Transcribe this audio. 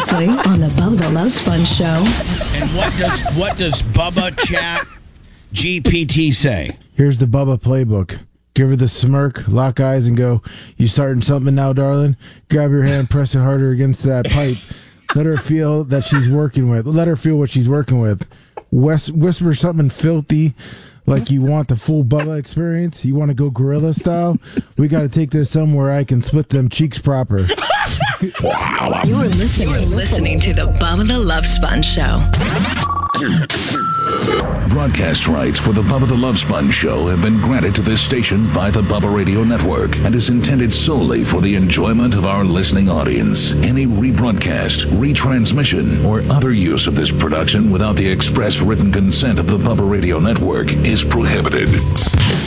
previously on the Bubba the Love Sponge Show. And what does Bubba Chat GPT say? Here's the Bubba playbook. Give her the smirk, lock eyes, and go, "You starting something now, darling?" Grab your hand, press it harder against that pipe. Let her feel that she's working with. Let her feel what she's working with. Whisper something filthy, like you want the full Bubba experience. You want to go gorilla style? We got to take this somewhere I can split them cheeks proper. You're listening to the Bubba the Love Sponge Show. Broadcast rights for the Bubba the Love Sponge Show have been granted to this station by the Bubba Radio Network and is intended solely for the enjoyment of our listening audience. Any rebroadcast, retransmission, or other use of this production without the express written consent of the Bubba Radio Network is prohibited.